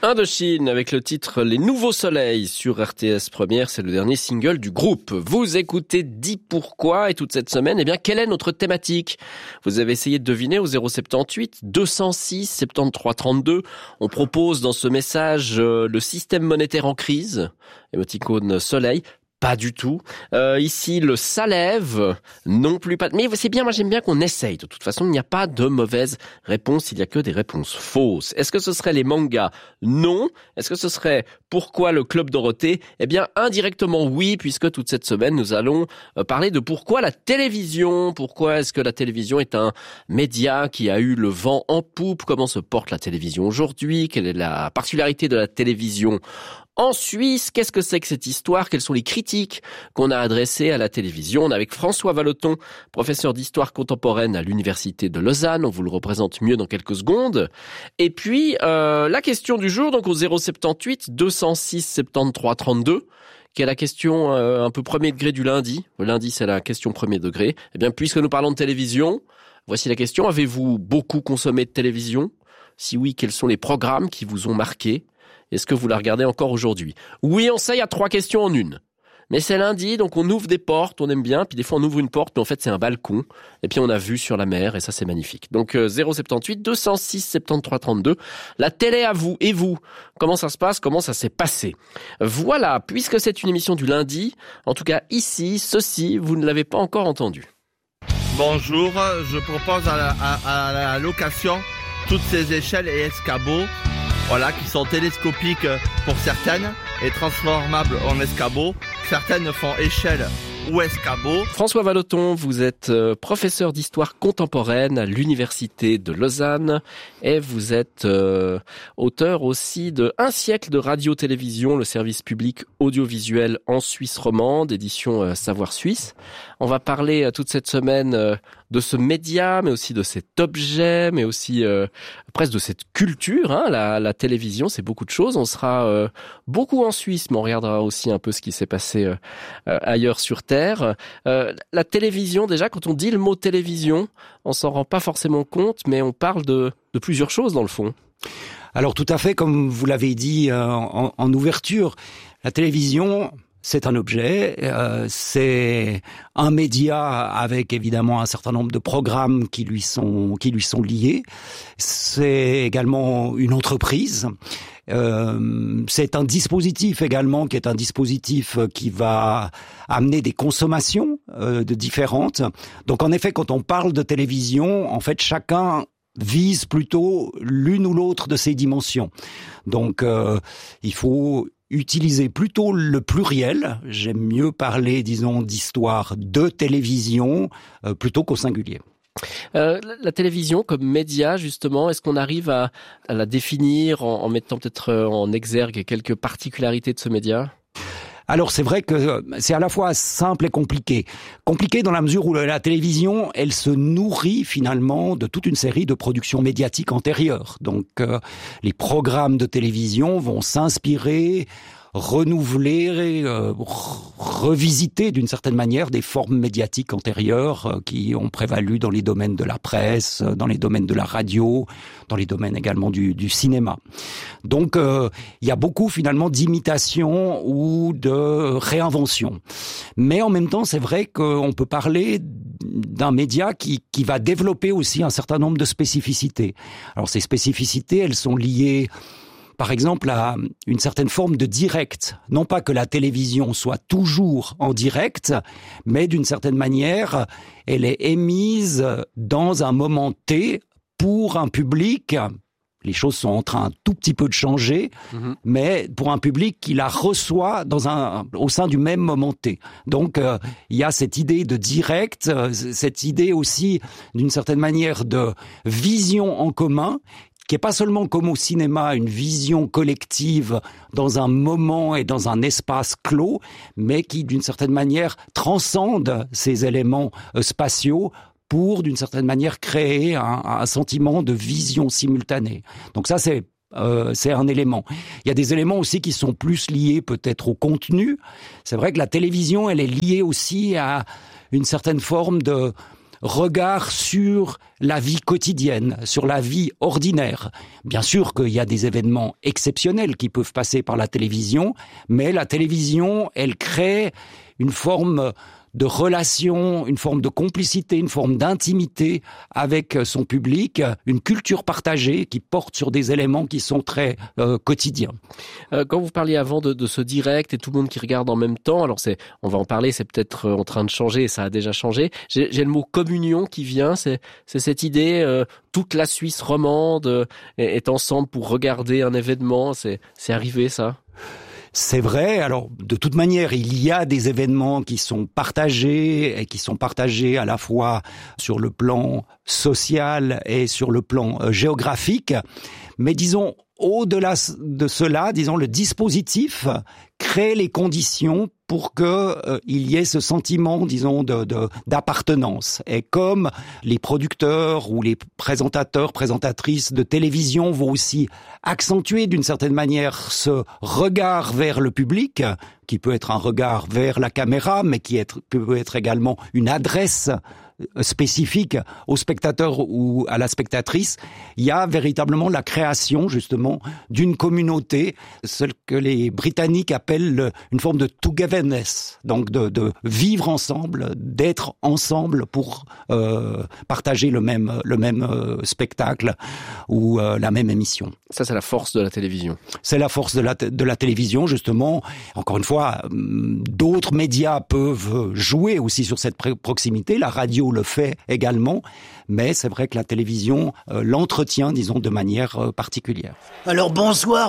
Indochine avec le titre Les Nouveaux Soleils sur RTS Première, c'est le dernier single du groupe. Vous écoutez Dis Pourquoi et toute cette semaine, quelle est notre thématique? Vous avez essayé de deviner au 078 206 73 32. On propose dans ce message le système monétaire en crise, émoticône soleil. Pas du tout. Ici, le ça lève, non plus pas. Mais c'est bien, moi j'aime bien qu'on essaye. De toute façon, il n'y a pas de mauvaise réponse, il n'y a que des réponses fausses. Est-ce que ce serait les mangas? Non. Est-ce que ce serait pourquoi le Club Dorothée? Indirectement oui, puisque toute cette semaine, nous allons parler de pourquoi la télévision. Pourquoi est-ce que la télévision est un média qui a eu le vent en poupe? Comment se porte la télévision aujourd'hui? Quelle est la particularité de la télévision en Suisse? Qu'est-ce que c'est que cette histoire? Quelles sont les critiques qu'on a adressées à la télévision? On est avec François Vallotton, professeur d'histoire contemporaine à l'Université de Lausanne. On vous le représente mieux dans quelques secondes. Et puis, la question du jour, donc au 078 206 73 32, qui est la question un peu premier degré du lundi. Le lundi, c'est la question premier degré. Puisque nous parlons de télévision, voici la question. Avez-vous beaucoup consommé de télévision? Si oui, quels sont les programmes qui vous ont marqué? Est-ce que vous la regardez encore aujourd'hui? Oui, on sait, il y a 3 questions en une. Mais c'est lundi, donc on ouvre des portes, on aime bien, puis des fois on ouvre une porte, mais en fait c'est un balcon, et puis on a vue sur la mer, et ça c'est magnifique. Donc 078 206 73 32, la télé à vous, et vous, comment ça se passe, comment ça s'est passé? Voilà, puisque c'est une émission du lundi, en tout cas ici, ceci, vous ne l'avez pas encore entendu. Bonjour, je propose à la location toutes ces échelles et escabeaux, qui sont télescopiques pour certaines et transformables en escabeaux. Certaines font échelle ou escabeau. François Vallotton, vous êtes professeur d'histoire contemporaine à l'Université de Lausanne et vous êtes auteur aussi de Un siècle de radio-télévision, le service public audiovisuel en Suisse romande, édition Savoir Suisse. On va parler toute cette semaine de ce média, mais aussi de cet objet, mais aussi presque de cette culture. La télévision, c'est beaucoup de choses. On sera beaucoup en Suisse, mais on regardera aussi un peu ce qui s'est passé ailleurs sur Terre. La télévision, déjà, quand on dit le mot télévision, on s'en rend pas forcément compte, mais on parle de plusieurs choses dans le fond. Alors tout à fait, comme vous l'avez dit en ouverture, la télévision, c'est un objet, c'est un média avec évidemment un certain nombre de programmes qui lui sont liés. C'est également une entreprise. C'est un dispositif également qui est un dispositif qui va amener des consommations de différentes. Donc en effet, quand on parle de télévision, en fait chacun vise plutôt l'une ou l'autre de ces dimensions. Donc il faut utiliser plutôt le pluriel. J'aime mieux parler, disons, d'histoire de télévision plutôt qu'au singulier. La télévision comme média, justement, est-ce qu'on arrive à la définir en mettant peut-être en exergue quelques particularités de ce média ? Alors c'est vrai que c'est à la fois simple et compliqué. Compliqué dans la mesure où la télévision, elle se nourrit finalement de toute une série de productions médiatiques antérieures. Donc les programmes de télévision vont s'inspirer, renouveler, revisiter d'une certaine manière des formes médiatiques antérieures qui ont prévalu dans les domaines de la presse, dans les domaines de la radio, dans les domaines également du cinéma. Donc il y a beaucoup finalement d'imitation ou de réinvention. Mais en même temps, c'est vrai qu'on peut parler d'un média qui va développer aussi un certain nombre de spécificités. Alors ces spécificités, elles sont liées par exemple à une certaine forme de direct. Non pas que la télévision soit toujours en direct, mais d'une certaine manière, elle est émise dans un moment T pour un public. Les choses sont en train un tout petit peu de changer, mais pour un public qui la reçoit au sein du même moment T. Donc, il y a cette idée de direct, cette idée aussi, d'une certaine manière, de vision en commun, qui est pas seulement comme au cinéma, une vision collective dans un moment et dans un espace clos, mais qui, d'une certaine manière, transcende ces éléments spatiaux pour, d'une certaine manière, créer un sentiment de vision simultanée. Donc ça, c'est un élément. Il y a des éléments aussi qui sont plus liés peut-être au contenu. C'est vrai que la télévision, elle est liée aussi à une certaine forme de regard sur la vie quotidienne, sur la vie ordinaire. Bien sûr qu'il y a des événements exceptionnels qui peuvent passer par la télévision, mais la télévision, elle crée une forme de relation, une forme de complicité, une forme d'intimité avec son public, une culture partagée qui porte sur des éléments qui sont très quotidiens. Quand vous parliez avant de ce direct et tout le monde qui regarde en même temps, alors on va en parler, c'est peut-être en train de changer, ça a déjà changé. J'ai le mot communion qui vient, c'est cette idée, toute la Suisse romande est ensemble pour regarder un événement, c'est arrivé ça ? C'est vrai. Alors, de toute manière, il y a des événements qui sont partagés et qui sont partagés à la fois sur le plan social et sur le plan géographique. Mais disons, au-delà de cela, disons, le dispositif crée les conditions pour que il y ait ce sentiment, disons, d'appartenance. Et comme les producteurs ou les présentateurs, présentatrices de télévision vont aussi accentuer d'une certaine manière ce regard vers le public, qui peut être un regard vers la caméra, mais qui peut être également une adresse spécifique au spectateur ou à la spectatrice, il y a véritablement la création justement d'une communauté, ce que les Britanniques appellent une forme de togetherness, donc de vivre ensemble, d'être ensemble pour partager le même spectacle ou la même émission. Ça, c'est la force de la télévision. C'est la force de la télévision, justement. Encore une fois, d'autres médias peuvent jouer aussi sur cette proximité. La radio le fait également, mais c'est vrai que la télévision l'entretient, disons, de manière particulière. Alors bonsoir.